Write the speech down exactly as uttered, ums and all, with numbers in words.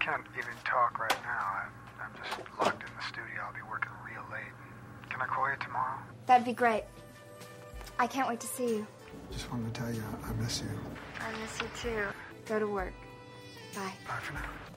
can't even talk right now. I, I'm just locked in the studio. I'll be working real late. Can I call you tomorrow? That'd be great. I can't wait to see you. Just wanted to tell you I miss you. I miss you too. Go to work. Bye. Bye for now.